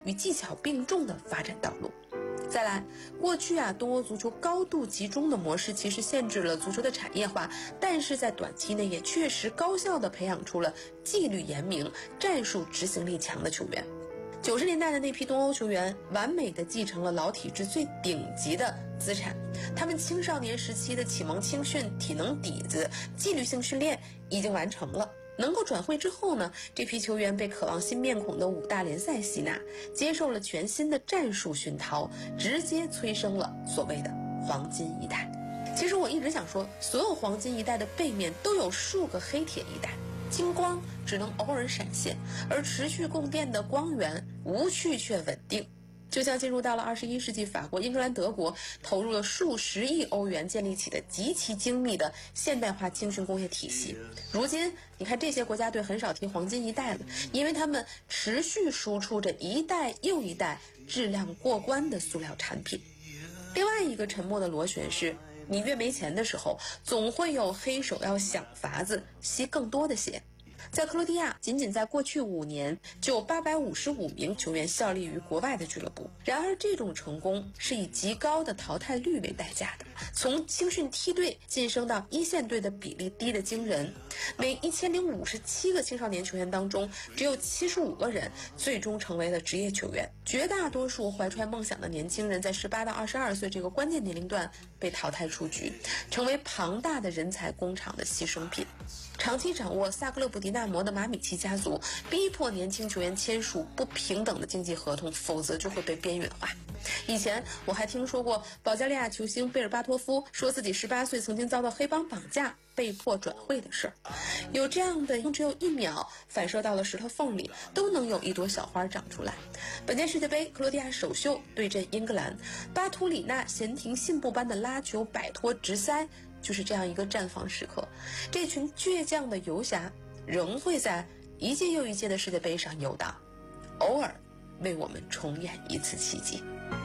与技巧并重的发展道路。再来，过去东欧足球高度集中的模式其实限制了足球的产业化，但是在短期内也确实高效地培养出了纪律严明、战术执行力强的球员。90年代的那批东欧球员完美地继承了老体制最顶级的资产，他们青少年时期的启蒙青训、体能底子、纪律性训练已经完成了。能够转会之后呢，这批球员被渴望新面孔的5大联赛吸纳，接受了全新的战术熏陶，直接催生了所谓的黄金一代。其实我一直想说，所有黄金一代的背面都有数个黑铁一代，金光只能偶尔闪现，而持续供电的光源无趣却稳定。就像进入到了21世纪，法国、英格兰、德国投入了数十亿欧元建立起的极其精密的现代化青训工业体系。如今你看这些国家队很少提黄金一代了，因为他们持续输出着一代又一代质量过关的塑料产品。另外一个沉默的螺旋是，你越没钱的时候，总会有黑手要想法子吸更多的血。在克罗地亚，仅仅在过去5年就有855名球员效力于国外的俱乐部。然而这种成功是以极高的淘汰率为代价的，从青训梯队晋升到一线队的比例低得惊人，每1057个青少年球员当中，只有75个人最终成为了职业球员。绝大多数怀揣梦想的年轻人在18到22岁这个关键年龄段被淘汰出局，成为庞大的人才工厂的牺牲品。长期掌握萨格勒布迪纳摩的马米奇家族逼迫年轻球员签署不平等的经济合同，否则就会被边缘化。以前我还听说过保加利亚球星贝尔巴托夫说自己18岁曾经遭到黑帮绑架，被迫转会的事儿。有这样的只有1秒反射到了石头缝里都能有一朵小花长出来。本届世界杯，克罗地亚首秀对阵英格兰，巴图里纳闲庭信步般的拉球摆脱直塞，就是这样一个绽放时刻。这群倔强的游侠仍会在一届又一届的世界杯上游荡，偶尔为我们重演一次奇迹。